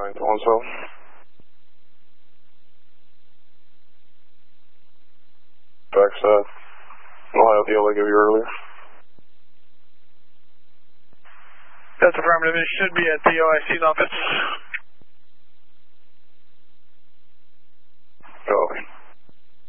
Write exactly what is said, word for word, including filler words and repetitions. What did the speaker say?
nine one seven. Backside. I'll have the deal I gave you earlier. That's affirmative. It should be at the O I C's office.